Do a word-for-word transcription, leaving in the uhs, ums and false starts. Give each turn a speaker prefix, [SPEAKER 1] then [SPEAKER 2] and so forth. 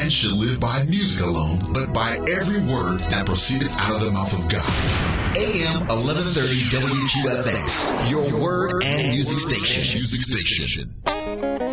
[SPEAKER 1] man should live by music alone, but by every word that proceedeth out of the mouth of God. A M eleven thirty W Q F X, your word and music station. Music station.